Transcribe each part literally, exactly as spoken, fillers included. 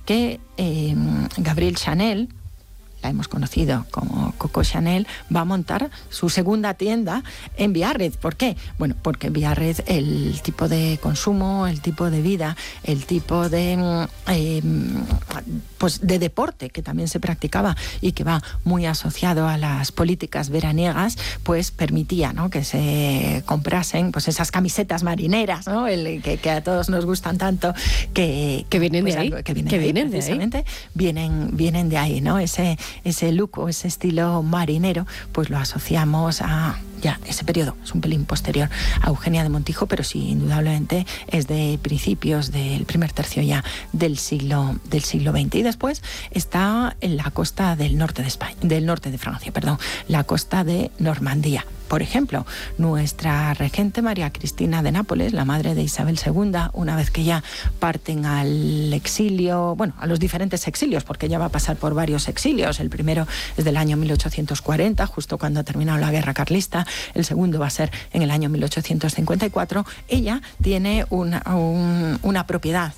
que eh, Gabrielle Chanel, la hemos conocido como Coco Chanel, va a montar su segunda tienda en Biarritz. ¿Por qué? Bueno, porque en Biarritz el tipo de consumo, el tipo de vida, el tipo de eh, pues de deporte que también se practicaba y que va muy asociado a las políticas veraniegas, pues permitía, ¿no?, que se comprasen pues esas camisetas marineras, ¿no?, el, que, que a todos nos gustan tanto, que, que vienen pues, de ahí, algo, que vienen, que de, ahí, vienen precisamente, de ahí. vienen vienen de ahí, ¿no? Ese ese look o ese estilo marinero, pues lo asociamos a ya ese periodo, es un pelín posterior a Eugenia de Montijo, pero sí, indudablemente es de principios del primer tercio ya del siglo del siglo veinte. Y después está en la costa del norte de España, del norte de Francia, perdón, la costa de Normandía. Por ejemplo, nuestra regente María Cristina de Nápoles, la madre de Isabel segunda, una vez que ya parten al exilio, bueno, a los diferentes exilios, porque ella va a pasar por varios exilios. El primero es del año mil ochocientos cuarenta, justo cuando ha terminado la guerra carlista. El segundo va a ser en el año mil ochocientos cincuenta y cuatro. Ella tiene una, un, una propiedad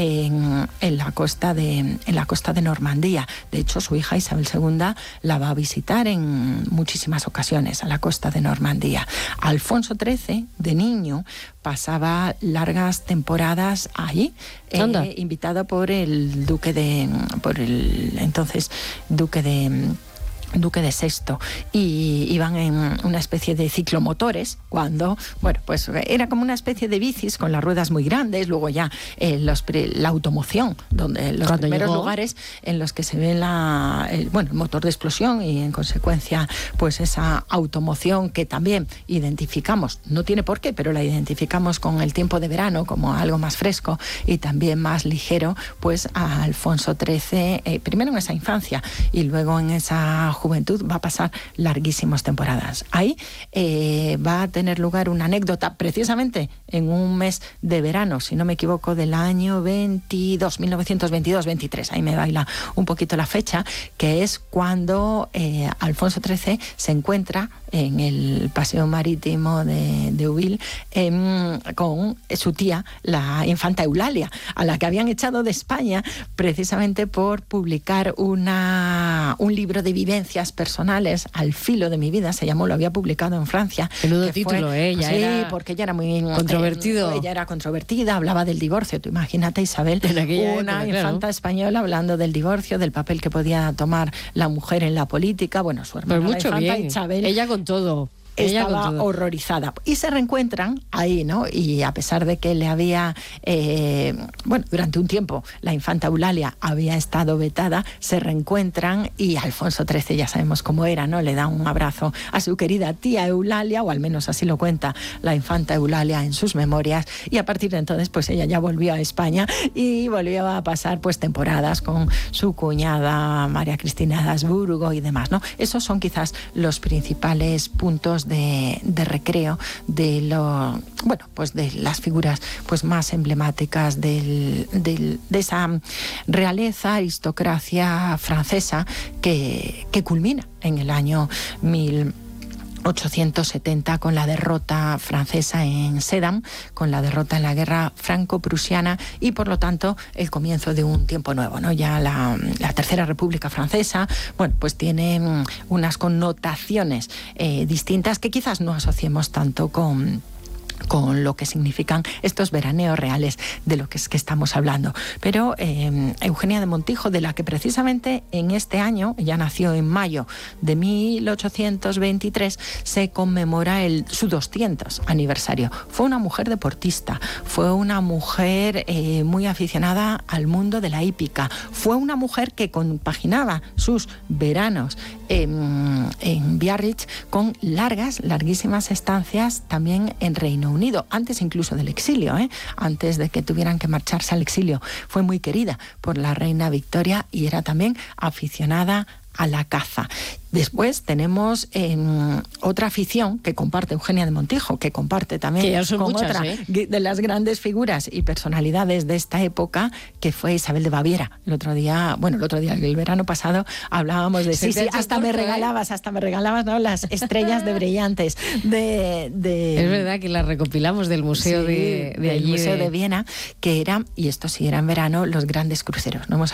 en, en, la costa de, en la costa de Normandía. De hecho, su hija Isabel segunda la va a visitar en muchísimas ocasiones a la costa de Normandía. Alfonso trece, de niño, pasaba largas temporadas allí, eh, invitado por el duque de, por el entonces duque de Duque de Sexto, y iban en una especie de ciclomotores cuando, bueno, pues era como una especie de bicis con las ruedas muy grandes. Luego ya eh, los, la automoción, donde los cuando primeros llegó, lugares en los que se ve la, el, bueno, el motor de explosión y en consecuencia pues esa automoción que también identificamos, no tiene por qué, pero la identificamos con el tiempo de verano como algo más fresco y también más ligero, pues a Alfonso trece, eh, primero en esa infancia y luego en esa juventud va a pasar larguísimas temporadas. Ahí eh, va a tener lugar una anécdota precisamente en un mes de verano, si no me equivoco, del año veintidós, mil novecientos veintidós veintitrés, ahí me baila un poquito la fecha, que es cuando eh, Alfonso trece se encuentra en el paseo marítimo de, de Ubil eh, con su tía, la infanta Eulalia, a la que habían echado de España precisamente por publicar una, un libro de vivencias personales, Al filo de mi vida se llamó, lo había publicado en Francia. Menudo título, fue, ¿eh? Ella sí, era porque ella era muy controvertido. Eh, ella era controvertida, hablaba del divorcio. Tú imagínate, Isabel, una época, infanta claro, española hablando del divorcio, del papel que podía tomar la mujer en la política. Bueno, su hermana, pues mucho la infanta bien. Isabel, ella con todo. estaba horrorizada. Y se reencuentran ahí, ¿no? Y a pesar de que le había, eh, bueno, durante un tiempo la infanta Eulalia había estado vetada, se reencuentran y Alfonso trece, ya sabemos cómo era, ¿no? Le da un abrazo a su querida tía Eulalia, o al menos así lo cuenta la infanta Eulalia en sus memorias, y a partir de entonces pues ella ya volvió a España y volvió a pasar pues temporadas con su cuñada María Cristina de Habsburgo y demás, ¿no? Esos son quizás los principales puntos De, de recreo de lo bueno pues de las figuras pues más emblemáticas del, del, de esa realeza, aristocracia francesa que, que culmina en el año mil ochocientos setenta con la derrota francesa en Sedan, con la derrota en la guerra franco-prusiana y por lo tanto el comienzo de un tiempo nuevo, ¿no? Ya la, la Tercera República Francesa, bueno, pues tiene unas connotaciones eh, distintas que quizás no asociemos tanto con con lo que significan estos veraneos reales de lo que es que estamos hablando. Pero eh, Eugenia de Montijo, de la que precisamente en este año, ella nació en mayo de mil ochocientos veintitrés, se conmemora el, su doscientos aniversario. Fue una mujer deportista, fue una mujer eh, muy aficionada al mundo de la hípica, fue una mujer que compaginaba sus veranos en, en Biarritz con largas, larguísimas estancias también en Reino Unido, antes incluso del exilio, ¿eh? Antes de que tuvieran que marcharse al exilio. Fue muy querida por la reina Victoria y era también aficionada a la caza. Después tenemos eh, otra afición que comparte Eugenia de Montijo, que comparte también que ya son con muchas, otra ¿eh? de las grandes figuras y personalidades de esta época, que fue Isabel de Baviera. El otro día, bueno, el otro día, el verano pasado, hablábamos de sí, sí, hasta me regalabas, hasta me regalabas, ¿no? Las estrellas de brillantes de, de... Es verdad que las recopilamos del museo sí, de, de del allí. Museo de... de Viena, que eran, y esto sí era en verano, los grandes cruceros. No hemos